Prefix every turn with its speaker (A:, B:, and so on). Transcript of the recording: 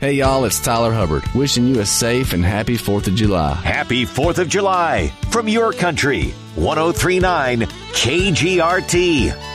A: Hey, y'all, it's Tyler Hubbard, wishing you a safe and happy 4th of July.
B: Happy 4th of July from your country. 103.9 KGRT.